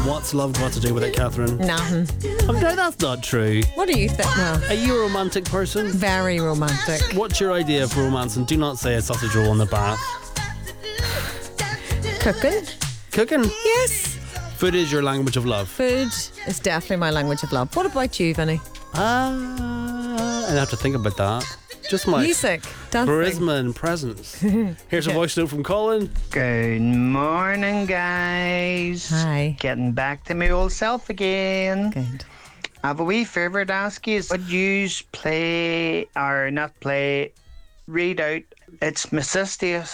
What's love got to do with it, Catherine? Nothing. Oh, no, that's not true. What do you think? Well, Are you a romantic person? very romantic. What's your idea of romance? And do not say a sausage roll in the bath. Cooking? Cooking? Yes. Food is your language of love. Food is definitely my language of love. What about you, Vinny? I have to think about that. Just my Music, dancing. charisma and presence. Here's a voice note from Colin. Good morning, guys. Hi. Getting back to my old self again. Good. I have a wee favour to ask you. Would you play, or not play, read out, it's my sister's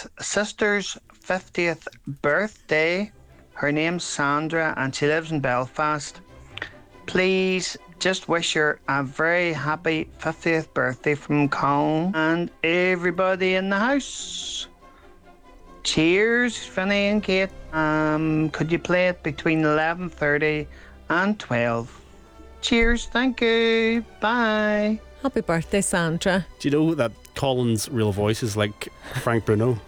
50th birthday. Her name's Sandra and she lives in Belfast. Please just wish her a very happy 50th birthday from Colin and everybody in the house. Cheers, Vinny and Kate. Could you play it between 11:30 and 12? Cheers, thank you, bye. Happy birthday, Sandra. Do you know that Colin's real voice is like Frank Bruno?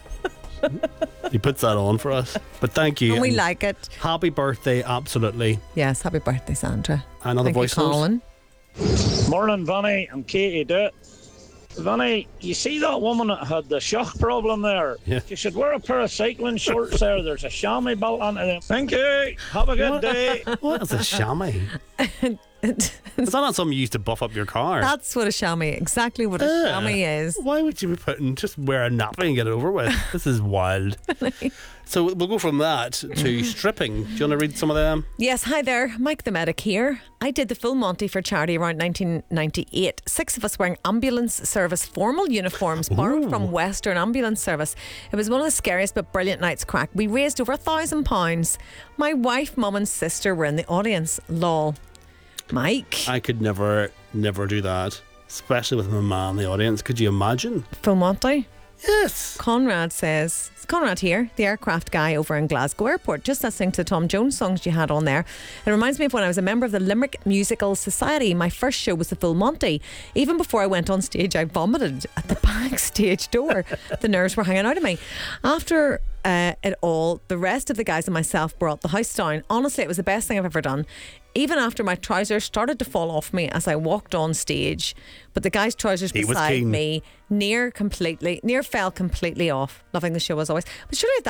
He puts that on for us. But thank you. And we and like it. happy birthday, absolutely. Yes, happy birthday, Sandra. Another Thank voice you, note. Colin. Morning, Vinny and Katie. Vinny, you see that woman that had the shock problem there? Yeah. You should wear a pair of cycling shorts there. There's a chamois built onto them. Thank you. Have a good day. What is a chamois? Is that not something you used to buff up your car? That's what a chamois, exactly what a chamois is. Why would you be putting, just wear a nappy and get it over with? This is wild. So we'll go from that to stripping. Do you want to read some of them? Yes, hi there, Mike the Medic here. I did the full Monty for charity around 1998. 6 of us wearing ambulance service formal uniforms borrowed from Western Ambulance Service. It was one of the scariest but brilliant nights crack. We raised over £1,000. My wife, mum and sister were in the audience. Lol. Mike. I could never do that, especially with my man in the audience. Could you imagine? Full Monty. Yes. Conrad says, it's Conrad here, the aircraft guy over in Glasgow Airport, just listening to the Tom Jones songs you had on there. It reminds me of when I was a member of the Limerick Musical Society. My first show was the Full Monty. Even before I went on stage, I vomited at the backstage door. The nerves were hanging out of me. After it all, the rest of the guys and myself brought the house down. Honestly, it was the best thing I've ever done. Even after my trousers started to fall off me as I walked on stage, but the guy's trousers beside me near fell completely off. Loving the show as always. But surely at